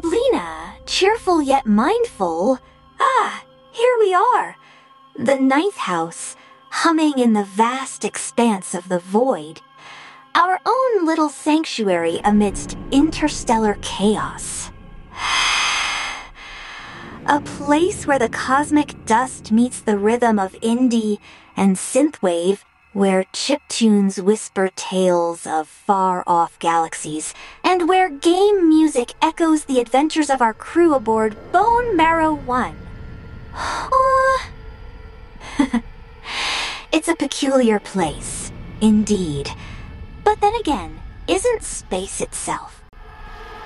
Goblina, cheerful yet mindful. Ah, here we are. The ninth house, humming in the vast expanse of the void. Our own little sanctuary amidst interstellar chaos. A place where the cosmic dust meets the rhythm of indie and synthwave, where chiptunes whisper tales of far-off galaxies, and where game music echoes the adventures of our crew aboard Bone Marrow 1. It's a peculiar place, indeed. But then again, isn't space itself